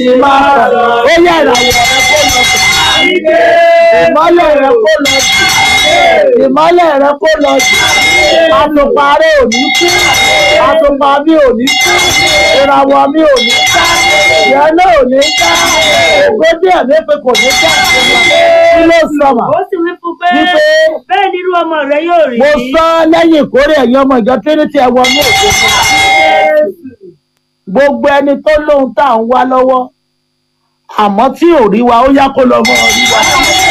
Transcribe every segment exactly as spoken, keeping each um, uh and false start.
ti máa tàn. Ó yẹ ìràwọ̀ rẹ kó lọ sùn. Ìmọ́lẹ̀ rẹ kó lọ sùn. Ìmọ́lẹ̀ rẹ kó lọ sùn. Àtùpà rẹ ò ní kú. Àtùpà mi ò ní kú. Ìràwọ̀ mi ò ní ká. Ìyẹn náà ò ní ká. Ògbódì ẹ̀mí pé kò ní ká. Kí ló sọ̀mà? Ó sì wí fún pé bẹ́ẹ̀ ni irú ọmọ rẹ yóò rí. Mo sọ lẹ́yìn ìkórè ẹ̀yin ọmọ ìjọ Trinity ẹ wọnú òkú fún wa. Gbogbo ẹni tó lóhun tá à ń wá lọ́wọ́ àmọ́ tí ò rí wa ó yá kó lọ mọ́ rí wa.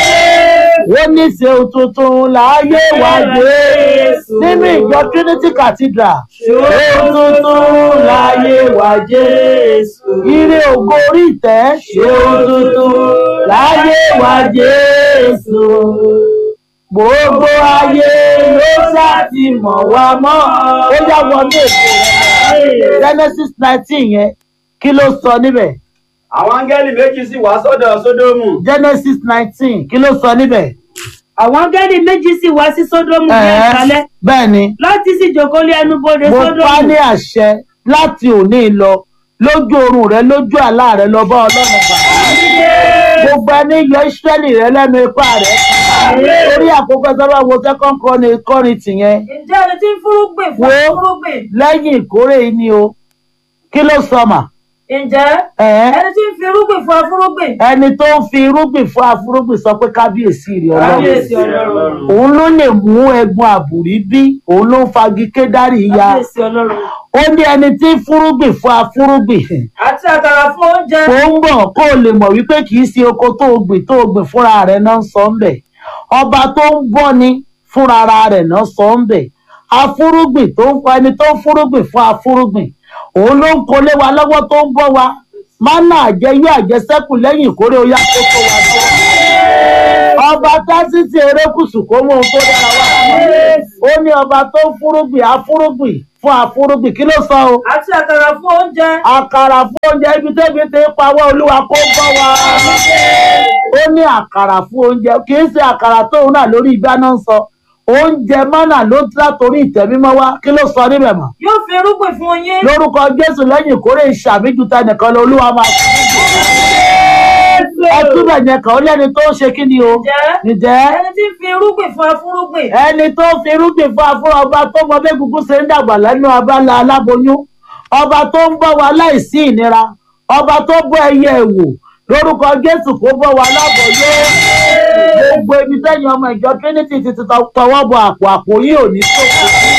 Ó ní ṣeun tuntun láyé wa dé nínú ìjọ Trinity Cathedral. Ṣeun tuntun láyé wa Jésù. Ire ògo orí ìtẹ́. Ṣeun tuntun láyé wa Jésù. Gbogbo ayé ló ṣáàtì mọ̀ wá mọ́. Ó yá wọnú ètò rẹ̀. Genesis nineteen yẹn kí ló sọ níbẹ̀? Àwọn áńgẹ́lì méjì sì wá sọ́dọ̀ Sódómù. Genesis nineteen kí ló sọ níbẹ̀? Àwọn áńgẹ́lì méjì sì wá sí Sódómù ní ìsàlẹ̀. Bẹ́ẹ̀ ni. Láti sì jókòó lé ẹnubodè Sódómù. Mo pa ní àṣẹ láti òní lọ lójú oorun rẹ lójú àlá rẹ lọ bá Ọlọ́run pa. Gbogbo ẹni yọ Ísírẹ́lì rẹ lẹ́nu ipá rẹ. Orí àkókò sábà wo second Chronicles yẹn. Ǹjẹ́ ẹni tí ń fúrúgbìn fún fúrúgbìn? Lẹ́yìn ìkórè yìí ni o. Kí ló sọ mà? Ǹjẹ́ ẹni tí ń fi irúgbìn fún afúrúgbìn? Ẹni tó ń fi irúgbìn fún afúrúgbìn sọ pé kábíyèsí rẹ̀ Ọlọ́run. Òun ló lè mú ẹ̀gbọ́n àbùrí bí, òun ló ń fagi kédárì ya. Ó ní ẹni tí ń fúrúgbìn fún afúrúgbìn. Àti àkàrà fún oúnjẹ. Tó ń bọ̀ kó o lè mọ̀ wípé kì í ṣe oko tó o gbìn tó o gbìn fúnra rẹ̀ náà ń sọ ń bẹ̀. Ọba tó ń bọ́ ni fúnra rẹ̀ náà sọ ń bẹ̀. Afúrúgbìn tó ń fa ẹni tó ń fúrúgbìn fún afúrúgbìn. Òun ló ń kolé wa lọ́wọ́ tó ń bọ́ wa. Mánà àjẹyó àjẹsẹ́kù lẹ́yìn ìkórè ó yá kó tó wa tó. Ọba tásítì erékùsù kó mú ohun tó dára wá. Ó ní ọba tó ń fúrúgbìn afúrúgbìn fún afúrúgbìn. Kí ló sọ o? Àti àkàrà fún oúnjẹ. Àkàrà fún oúnjẹ ibi tẹ́bi ti ń pawọ́ Olúwa kó bọ́ wa. Ó ní àkàrà fún oúnjẹ kì í ṣe àkàrà tóun náà lórí igbá náà ń sọ. Oúnjẹ mánà ló ń látòrí ìtẹ̀mímọ́ wá. Kí ló sọ níbẹ̀ mọ̀? Yóò fi irúgbìn fún yín. Lórúkọ Jésù lẹ́yìn ìkórè ìṣàbíjú ta nìkan lọ Olúwa máa ṣe níbi. Ẹtúbẹ̀ yẹn kàn ó lẹ́ni tó ń ṣe kí ni o? Ǹjẹ́ ẹni tí ń fi irúgbìn fún afúrúgbìn. Ẹni tó ń fi irúgbìn fún afúrú ọba tó mọ bí egungun ṣe ń dàgbà lẹ́nu abala aláboyún. Ọba tó ń bọ́ wa láìsí ìnira. Ọba tó bọ́ ẹyẹ ẹ̀wò. Lórúkọ Jésù kó bọ́ wa lábọ̀yé. Gbogbo ibi tẹ́yìn ọmọ ìjọ Trinity ti ti tọwọ́ bọ àpò àpò yìí ò ní tó.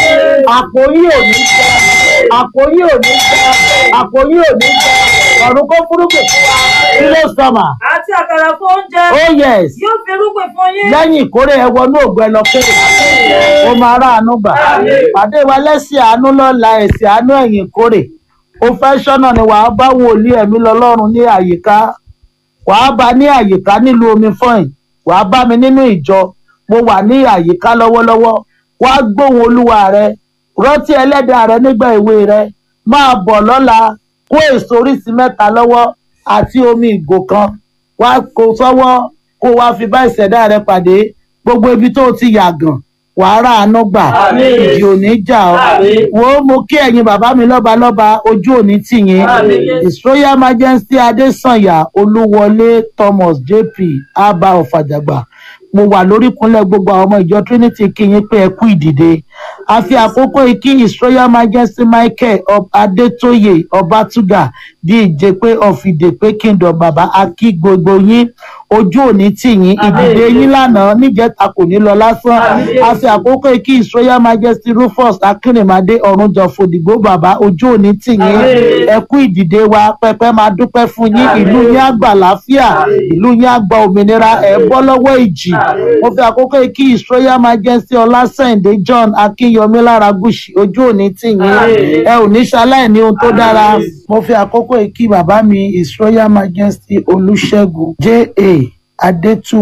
Àpò yìí ò ní jẹ. Àpò yìí ò ní jẹ. Àpò yìí ò ní jẹ. Ọ̀run kó fúrúgbìn fún wa. Kí ló sọ̀mà? Àti àkàrà fún oúnjẹ. Oh yes. Yóò fi irúgbìn fún yín. Lẹ́yìn ìkórè ẹ wọnú ògbẹ́ lọ kéré. Ó máa rà àánú gbà. Pàdé wa lẹ́sìn àánú lọ́la ẹ̀sìn àánú ẹ̀yìn ìkórè. Ó fẹ́ ṣọ́nà ni wàá bá wòlíì ẹ̀mí lọ́lọ́run ní àyíká. Wàá bá ní àyíká nílùú omi fọ́ìn. Wàá bá mi nínú ìjọ. Mo wà ní àyíká lọ́wọ́lọ́wọ́. Wàá gbóhùn Olúwa rẹ. Rántí ẹlẹ́dàá rẹ nígbà èwe rẹ. Máa bọ̀ lọ́la. Kó èso oríṣi mẹ́ta lọ́wọ́ àti omi ìgò kan. Wàá kó sọ́wọ́ kó wá fi bá ìṣẹ̀dá rẹ pàdé. Gbogbo ibi tó ti yàgàn wàá rà àánú gbà. Ìjì ò ní jà ọ́. Wo mo kí ẹ̀yin bàbá mi lọ́ba lọ́ba ojú òní tì yín. His Royal Majesty Adésànyà Olúwọlé Thomas J P Abba of Àjàgbà. Mo wà lórí ìkúnlẹ̀ gbogbo àwọn ọmọ ìjọ Trinity kí yín pé ẹ kú ìdìde. A fi àkókò ikí His Royal Majesty Michael Adétóyè Ọbátúgà di Ìjẹ̀pẹ́ of Ìdèpé Kingdom bàbá akí gbogbo yín. Ojú òní tì yín ìdìde yín lánàá níjẹta kò ní lọ lásán. A fi àkókò ikí His Royal Majesty Rufus Akínrìnmádé Ọ̀rúnjọ Fòdìgbò bàbá ojú òní tì yín. Ẹ kú ìdìde wa pẹpẹ máa dúpẹ́ fún yín. Ìlú yín á gbà láfíà. Ìlú yín á gba òmìnira. Ẹ bọ́ lọ́wọ́ ìjì. Mo fi àkókò ikí His Royal Majesty Ọlásẹ̀ǹdé John Akínyọmí Lárágùṣì ojú òní tì yín. Ẹ ò ní ṣaláì ní ohun tó dára. Mo fi àkókò ikí bàbá mi His Royal Majesty Olúṣẹ́gun J A Adétúwò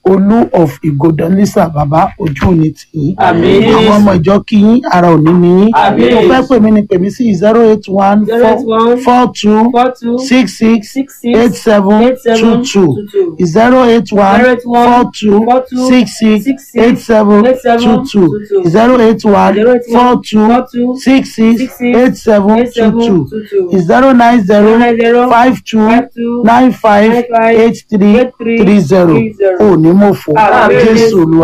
olú of Ìgòdàn lisa bàbá ojú òní tì yín. Àmín. àwọn ọmọ ìjọ kí yín ara òní ní yín. Àmín. mo fẹ́ pè mí ní pè mí sí zero eight one zero eight one four two four two six six six six eight seven eight two seven two two two zero eight one zero eight one four two four two six six six six eight seven eight seven two two two two zero eight one zero eight four one two four two six six six six eight seven eight two seven two two two zero nine zero nine zero five two five two nine five nine five eight three eight three three zero three zero. ò ní mọ̀ fún Àmín. Jésù Olúwa.